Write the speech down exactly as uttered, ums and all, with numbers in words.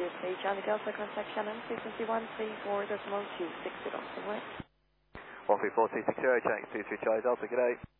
Disney Charlie Delta, contact Shannon, frequency one three four decimal two six zero. one three four two six zero, Chinese two three Charlie Delta, good day.